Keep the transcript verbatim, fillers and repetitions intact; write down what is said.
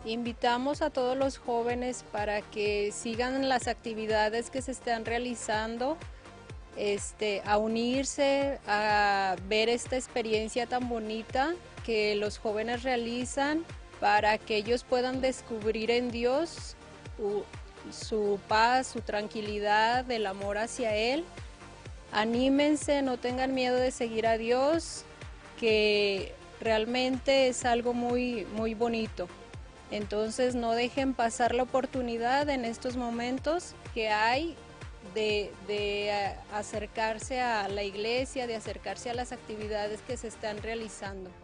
Invitamos a todos los jóvenes para que sigan las actividades que se están realizando, este, a unirse, a ver esta experiencia tan bonita que los jóvenes realizan para que ellos puedan descubrir en Dios su, su paz, su tranquilidad, el amor hacia Él. Anímense, no tengan miedo de seguir a Dios, que realmente es algo muy, muy bonito. Entonces no dejen pasar la oportunidad en estos momentos que hay de, de acercarse a la iglesia, de acercarse a las actividades que se están realizando.